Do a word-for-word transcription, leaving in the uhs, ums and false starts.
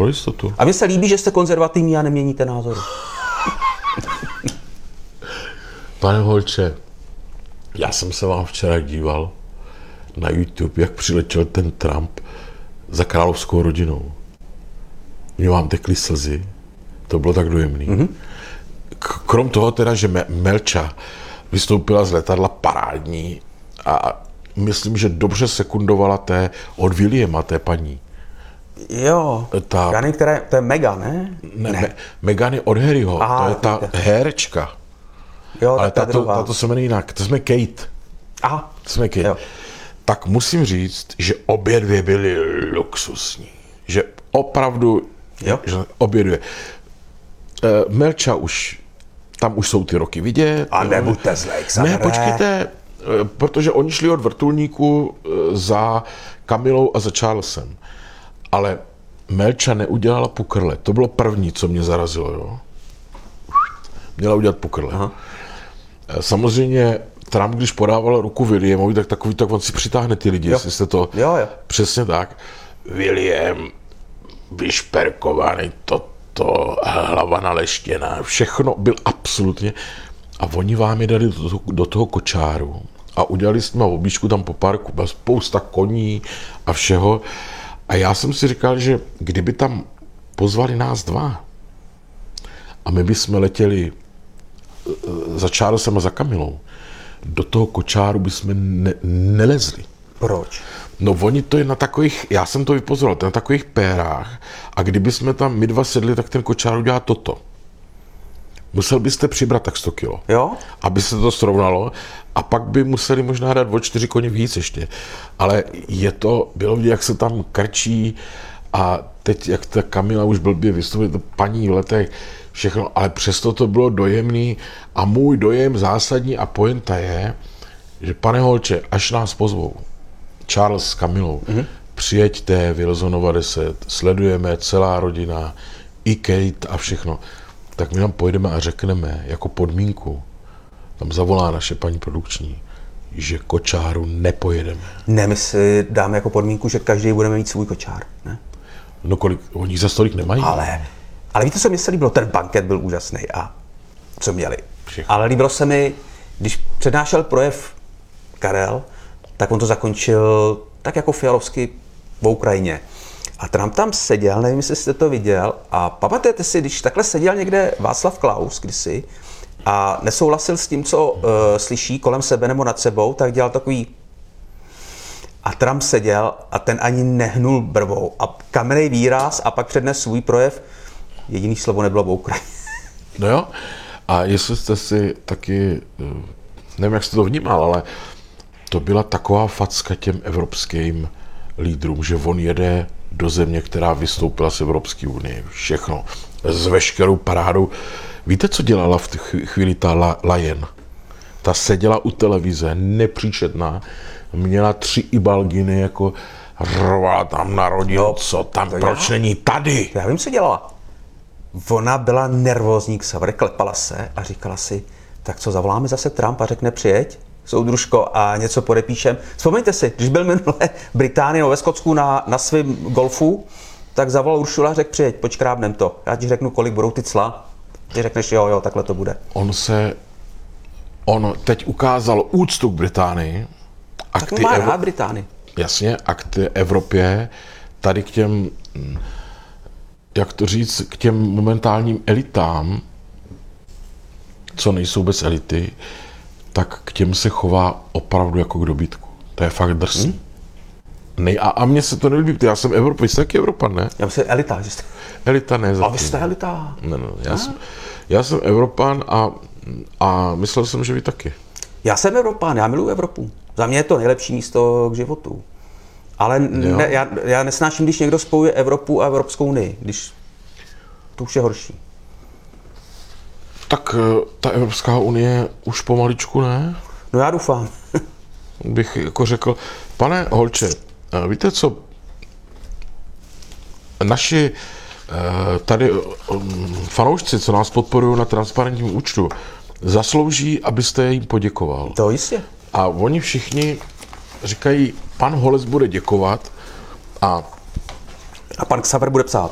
pro jistotu. A mně se líbí, že jste konzervativní a neměníte názory. Pane Holče, já jsem se vám včera díval na YouTube, jak přiletěl ten Trump za královskou rodinou. Mně vám tekly slzy, to bylo tak dojemný. Mm-hmm. Krom toho teda, že Melča vystoupila z letadla parádní a myslím, že dobře sekundovala té od Williama, té paní. Jo, ta, já nevím, která, to je Meghan, ne? Ne, ne. Me, Meghan je od Harryho, Aha, to je ta víte. herečka. Jo, ale ta tato, tato se jmenuje jinak, to jsme Kate. Aha. To jsme Kate. Jo. Tak musím říct, že obě dvě byly luxusní. Že opravdu, jo. že obě dvě. Uh, Melča už, tam už jsou ty roky vidět. A nebuďte zlej, Ne, počkejte, uh, protože oni šli od vrtulníku uh, za Kamilou a za Charlesem. Ale Melča neudělala pukrle. To bylo první, co mě zarazilo, jo. Měla udělat pukrle. Aha. Samozřejmě Trump, když podával ruku Williamovi, tak takový, tak on si přitáhne ty lidi, jo. Jestli jste to... Jo, jo. Přesně tak. William, vyšperkovaný, toto, hlava naleštěná, všechno byl absolutně... A oni vám je dali do, do toho kočáru a udělali s nima objížďku tam po parku, byla spousta koní a všeho. A já jsem si říkal, že kdyby tam pozvali nás dva a my bychom letěli za Charlesem a za Kamilou, do toho kočáru bychom ne, nelezli. Proč? No oni to je na takových, já jsem to vypozoroval, to je na takových pérách a kdyby jsme tam my dva sedli, tak ten kočár udělá toto. Musel byste přibrat tak sto kilo, jo? Aby se to srovnalo a pak by museli možná dát o čtyři koně víc ještě. Ale je to, bylo vidět, jak se tam krčí a teď, jak ta Kamila už blbě vystupuje, to paní v letech, všechno, ale přesto to bylo dojemný a můj dojem zásadní a pointa je, že pane Holče, až nás pozvou, Charles s Kamilou, mm-hmm. přijeďte, Wilsonova deset, sledujeme celá rodina, i Kate a všechno, tak my tam pojedeme a řekneme jako podmínku, tam zavolá naše paní produkční, že kočáru nepojedeme. Ne, my si dáme jako podmínku, že každý budeme mít svůj kočár, ne? No kolik, oni za stolik nemají. Ale, ale víte, co mě se líbilo? Ten banket byl úžasný a co měli. Všechno. Ale líbilo se mi, když přednášel projev Karel, tak on to zakončil tak jako Fialovsky v Ukrajině. A Trump tam seděl, nevím, jestli jste to viděl, a pamatujete si, když takhle seděl někde Václav Klaus kdysi a nesouhlasil s tím, co uh, slyší kolem sebe nebo nad sebou, tak dělal takový... A Trump seděl a ten ani nehnul brvou. A kamenný výraz a pak přednes svůj projev. Jediný slovo nebylo v Ukrajině. No jo, a jestli jste si taky, nevím, jak jste to vnímal, ale to byla taková facka těm evropským lídrům, že on jede do země, která vystoupila z Evropské unie. Všechno. S veškerou parádou. Víte, co dělala v té chvíli ta Lajen? Ta seděla u televize, nepříčetná, měla tři ibalginy, jako rvala tam na rodinu, no, co tam, proč já, není tady? Já vím, co dělala. Ona byla nervózní k severu, klepala se a říkala si, tak co, zavoláme zase Trumpa, řekne přijeď, soudružko, a něco podepíšem. Vzpomeňte si, když byl minule Británii no, ve Skotsku na, na svém golfu, tak zavolal Uršula a řekl přijeď, počkrábnem to. Já ti řeknu, kolik budou ty cla. Ty řekneš jo, jo, takhle to bude. On se, on teď ukázal úctu k Británii. A tak k má Evo- rád Británii. Jasně, a k té Evropě, tady k těm, jak to říct, k těm momentálním elitám, co nejsou bez elity, tak k těm se chová opravdu jako k dobytku. To je fakt drsný. Hmm? Nej, a, a mně se to nelíbí, já jsem Evropan, jste taky Evropan, ne? Já myslím, elita, že jste... Elita ne, zatím. A vy jste elita. Ne, ne, já, jsem, já jsem Evropan a, a myslel jsem, že vy taky. Já jsem Evropán, já miluji Evropu. Za mě je to nejlepší místo k životu. Ale ne, já, já nesnáším, když někdo spojuje Evropu a Evropskou unii, když to už je horší. Tak ta Evropská unie už pomaličku ne? No já doufám. Bych jako řekl, pane Holče, víte co, naši tady fanoušci, co nás podporují na transparentním účtu, zaslouží, abyste jim poděkoval. To jistě. A oni všichni říkají, pan Holec bude děkovat a A pan Xaver bude psát.